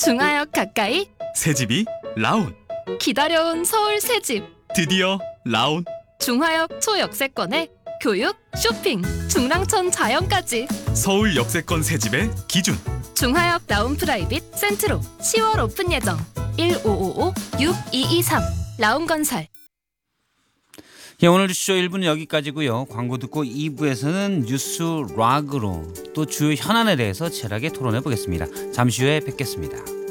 중하역 가까이 새집이 라온. 기다려온 서울 새집 드디어 라온. 중하역 초역세권에 교육, 쇼핑, 중랑천 자연까지 서울 역세권 새집의 기준. 중하역 라온 프라이빗 센트로 10월 오픈 예정 1555-6223 라온건설. 예, 오늘 뉴스쇼 1부는 여기까지고요. 광고 듣고 2부에서는 뉴스 락으로 또 주요 현안에 대해서 치열하게 토론해 보겠습니다. 잠시 후에 뵙겠습니다.